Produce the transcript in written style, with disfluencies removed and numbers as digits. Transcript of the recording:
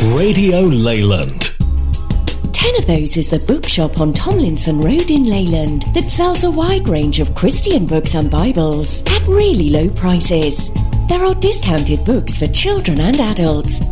Radio Leyland. 10 of those is the bookshop on Tomlinson Road in Leyland that sells a wide range of Christian books and Bibles at really low prices. There are discounted books for children and adults